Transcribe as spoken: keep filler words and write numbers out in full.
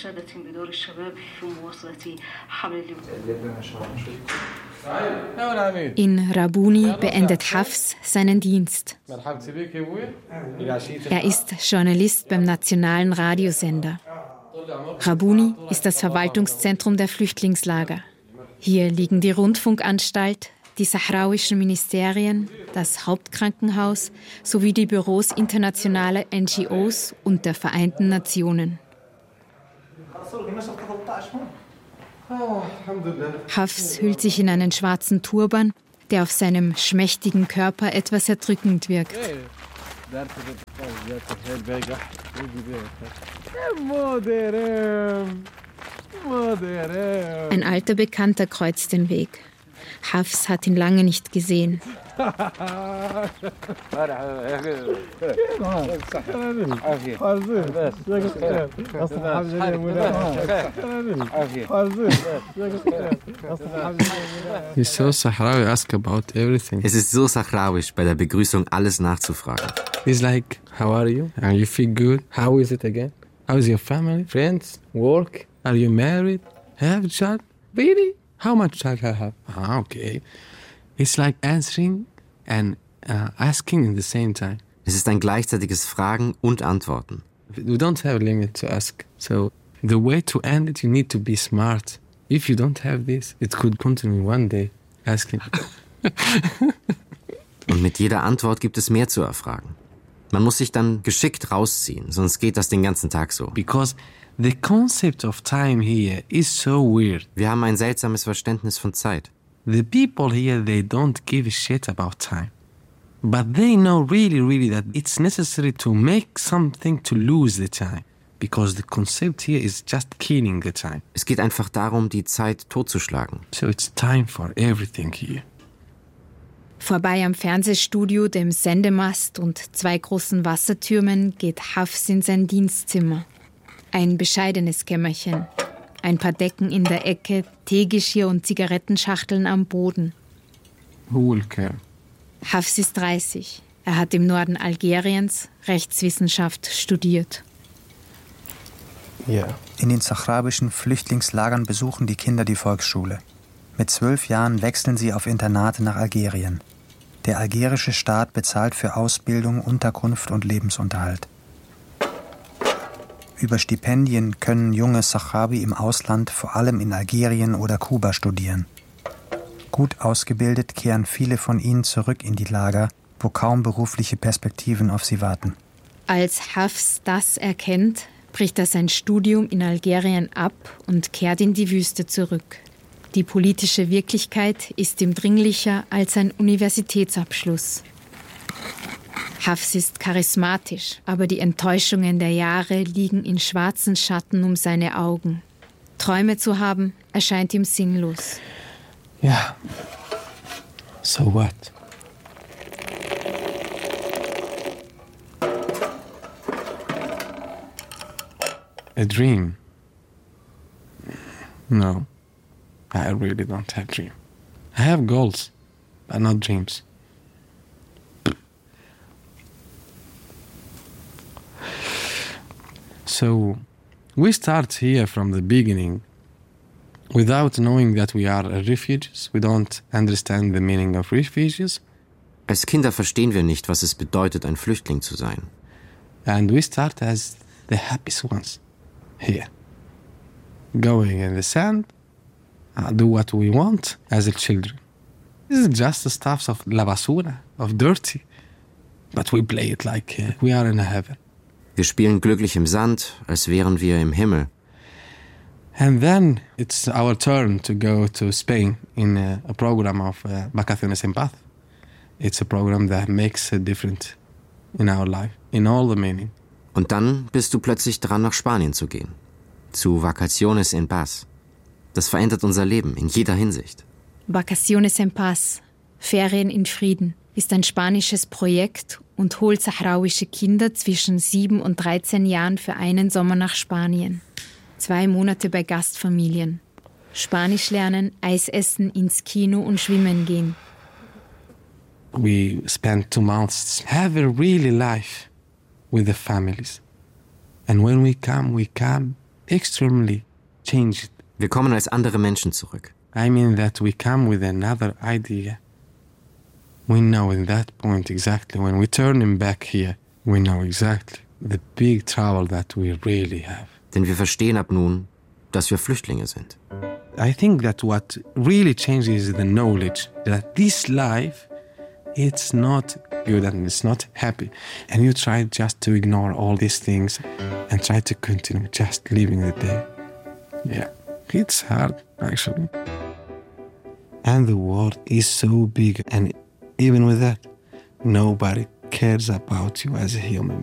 In Rabuni beendet Hafs seinen Dienst. Er ist Journalist beim nationalen Radiosender. Rabuni ist das Verwaltungszentrum der Flüchtlingslager. Hier liegen die Rundfunkanstalt, die sahrauischen Ministerien, das Hauptkrankenhaus sowie die Büros internationaler N G Os und der Vereinten Nationen. Hafs hüllt sich in einen schwarzen Turban, der auf seinem schmächtigen Körper etwas erdrückend wirkt. Ein alter Bekannter kreuzt den Weg. Hafs hat ihn lange nicht gesehen. So Sahrawi ask about everything. Es ist so sahrauisch, bei der Begrüßung alles nachzufragen. It's like, how are you? Are you feel good? How is it again? How is your family? Friends? Work? Are you married? Have a child? Really? How much child I have? Ah, okay. It's like answering and uh, asking in the same time. Es ist ein gleichzeitiges Fragen und Antworten. We don't have a limit to ask. So the way to end it, you need to be smart. If you don't have this, it could continue one day asking. Und mit jeder Antwort gibt es mehr zu erfragen. Man muss sich dann geschickt rausziehen, sonst geht das den ganzen Tag so. Because the concept of time here is so weird. Wir haben ein seltsames Verständnis von Zeit. The people here, they don't give a shit about time. But they know really, really that it's necessary to make something to lose the time. Because the concept here is just killing the time. Es geht einfach darum, die Zeit totzuschlagen. So it's time for everything here. Vorbei am Fernsehstudio, dem Sendemast und zwei großen Wassertürmen geht Hafs in sein Dienstzimmer. Ein bescheidenes Kämmerchen. Ein paar Decken in der Ecke, Teegeschirr und Zigarettenschachteln am Boden. Who will care? Hafs ist dreißig. Er hat im Norden Algeriens Rechtswissenschaft studiert. Yeah. In den sahrauischen Flüchtlingslagern besuchen die Kinder die Volksschule. Mit zwölf Jahren wechseln sie auf Internate nach Algerien. Der algerische Staat bezahlt für Ausbildung, Unterkunft und Lebensunterhalt. Über Stipendien können junge Sahrawi im Ausland, vor allem in Algerien oder Kuba, studieren. Gut ausgebildet kehren viele von ihnen zurück in die Lager, wo kaum berufliche Perspektiven auf sie warten. Als Hafs das erkennt, bricht er sein Studium in Algerien ab und kehrt in die Wüste zurück. Die politische Wirklichkeit ist ihm dringlicher als ein Universitätsabschluss. Hafs ist charismatisch, aber die Enttäuschungen der Jahre liegen in schwarzen Schatten um seine Augen. Träume zu haben, erscheint ihm sinnlos. Yeah. So what? A dream? No, I really don't have dream. I have goals, but not dreams. So, we start here from the beginning. Without knowing that we are refugees, we don't understand the meaning of refugees. Als Kinder verstehen wir nicht, was es bedeutet, ein Flüchtling zu sein. And we start as the happiest ones here. Going in the sand, uh, do what we want as a children. This is just the stuff of la basura, of dirty. But we play it like uh, we are in heaven. Wir spielen glücklich im Sand, als wären wir im Himmel. And then it's our turn to go to Spain in a, a program of uh, Vacaciones en Paz. It's a program that makes a difference in our life, in all the meaning. Und dann bist du plötzlich dran, nach Spanien zu gehen. Zu Vacaciones en Paz. Das verändert unser Leben in jeder Hinsicht. Vacaciones en Paz, Ferien in Frieden, ist ein spanisches Projekt und holt sahrauische Kinder zwischen sieben und dreizehn Jahren für einen Sommer nach Spanien. Zwei Monate bei Gastfamilien. Spanisch lernen, Eis essen, ins Kino und schwimmen gehen. We spend two months, have a really life with the families. And when we come, we come extremely changed. Wir kommen als andere Menschen zurück. I mean that we come with another idea. We know in that point exactly, when we turn him back here, we know exactly the big trouble that we really have. Denn wir verstehen ab nun, dass wir Flüchtlinge sind. I think that what really changes is the knowledge that this life, it's not good and it's not happy. And you try just to ignore all these things and try to continue just living the day. Yeah, it's hard, actually. And the world is so big, and even with that, nobody cares about you as a human